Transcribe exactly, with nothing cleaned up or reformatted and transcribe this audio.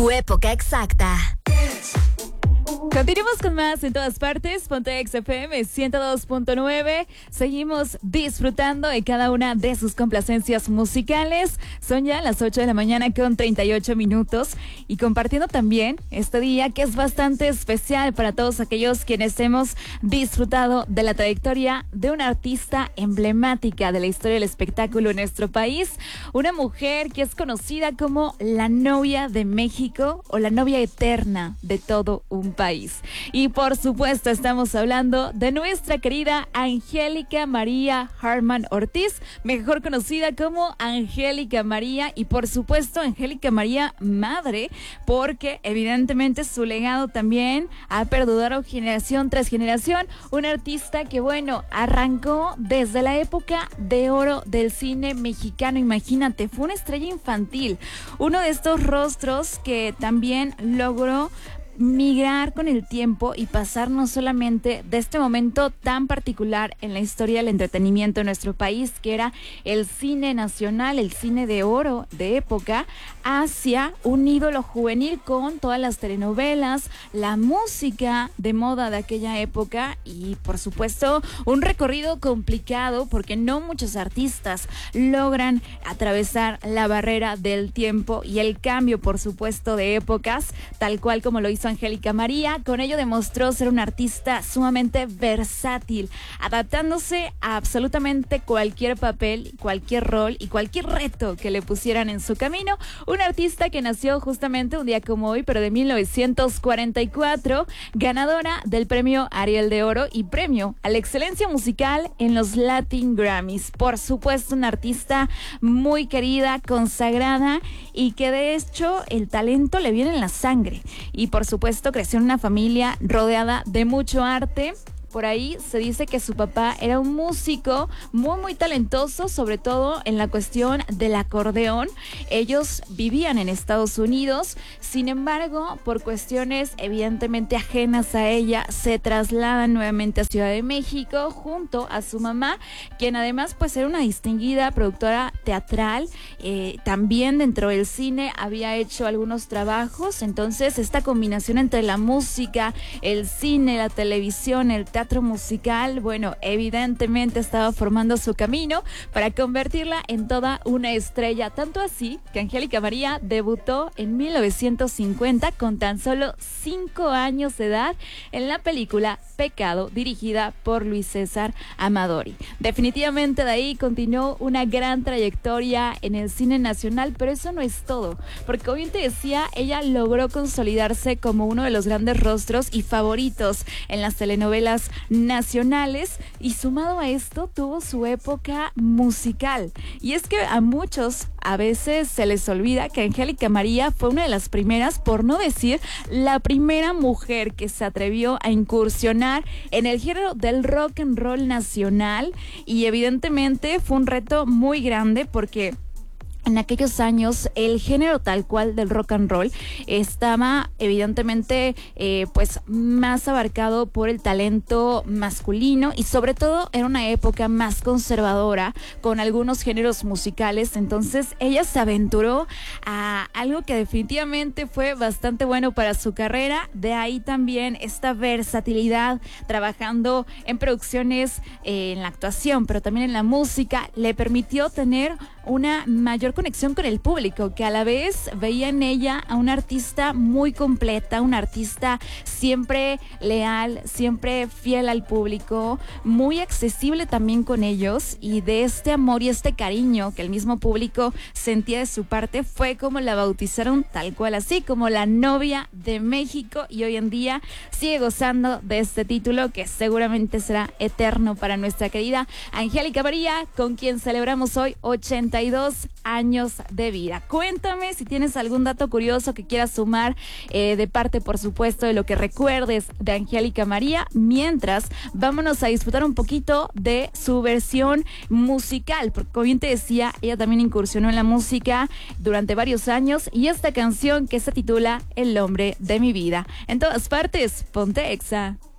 Tu época exacta. Continuamos con más en todas partes. Ponte X F M ciento dos punto nueve. Seguimos disfrutando de cada una de sus complacencias musicales. Son ya las ocho de la mañana con treinta y ocho minutos. Y compartiendo también este día que es bastante especial para todos aquellos quienes hemos disfrutado de la trayectoria de una artista emblemática de la historia del espectáculo en nuestro país. Una mujer que es conocida como la novia de México o la novia eterna de todo un país. Y por supuesto estamos hablando de nuestra querida Angélica María Hartman Ortiz, mejor conocida como Angélica María, y por supuesto Angélica María madre, porque evidentemente su legado también ha perdurado generación tras generación. Una artista que, bueno, arrancó desde la época de oro del cine mexicano. Imagínate, fue una estrella infantil, uno de estos rostros que también logró migrar con el tiempo y pasar no solamente de este momento tan particular en la historia del entretenimiento en nuestro país, que era el cine nacional, el cine de oro de época, hacia un ídolo juvenil con todas las telenovelas, la música de moda de aquella época y por supuesto un recorrido complicado porque no muchos artistas logran atravesar la barrera del tiempo y el cambio, por supuesto, de épocas, tal cual como lo hizo Angélica María. Con ello demostró ser una artista sumamente versátil, adaptándose a absolutamente cualquier papel, cualquier rol y cualquier reto que le pusieran en su camino. Una artista que nació justamente un día como hoy, pero de mil novecientos cuarenta y cuatro, ganadora del premio Ariel de Oro y premio a la excelencia musical en los Latin Grammys. Por supuesto, una artista muy querida, consagrada y que de hecho el talento le viene en la sangre. Y por supuesto creció en una familia rodeada de mucho arte. Por ahí se dice que su papá era un músico muy, muy talentoso, sobre todo en la cuestión del acordeón. Ellos vivían en Estados Unidos, sin embargo, por cuestiones evidentemente ajenas a ella, se trasladan nuevamente a Ciudad de México junto a su mamá, quien además pues era una distinguida productora teatral. Eh, también dentro del cine había hecho algunos trabajos. Entonces esta combinación entre la música, el cine, la televisión, el teatro musical, bueno, evidentemente estaba formando su camino para convertirla en toda una estrella, tanto así que Angélica María debutó en mil novecientos cincuenta con tan solo cinco años de edad en la película Pecado, dirigida por Luis César Amadori. Definitivamente de ahí continuó una gran trayectoria en el cine nacional, pero eso no es todo, porque como bien te decía, ella logró consolidarse como uno de los grandes rostros y favoritos en las telenovelas nacionales, y sumado a esto tuvo su época musical. Y es que a muchos a veces se les olvida que Angélica María fue una de las primeras, por no decir la primera mujer que se atrevió a incursionar en el género del rock and roll nacional, y evidentemente fue un reto muy grande porque en aquellos años el género tal cual del rock and roll estaba evidentemente eh, pues más abarcado por el talento masculino, y sobre todo era una época más conservadora con algunos géneros musicales. Entonces ella se aventuró a algo que definitivamente fue bastante bueno para su carrera. De ahí también esta versatilidad trabajando en producciones, eh, en la actuación, pero también en la música, le permitió tener una mayor conexión con el público, que a la vez veía en ella a una artista muy completa, una artista siempre leal, siempre fiel al público, muy accesible también con ellos, y de este amor y este cariño que el mismo público sentía de su parte fue como la bautizaron, tal cual así, como la novia de México, y hoy en día sigue gozando de este título que seguramente será eterno para nuestra querida Angélica María, con quien celebramos hoy ochenta y dos años de vida. Cuéntame si tienes algún dato curioso que quieras sumar, eh, de parte, por supuesto, de lo que recuerdes de Angélica María. Mientras, vámonos a disfrutar un poquito de su versión musical, porque como bien te decía, ella también incursionó en la música durante varios años, y esta canción que se titula El hombre de mi vida. En todas partes, ponte Exa.